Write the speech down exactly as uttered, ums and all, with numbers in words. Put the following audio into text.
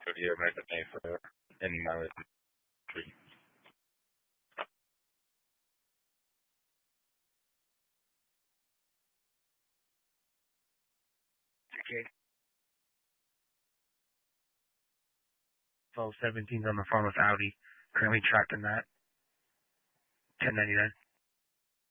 So do you make a thing for any mileage? Okay. twelve seventeen on the phone with Audi. Currently tracking that. ten ninety-nine.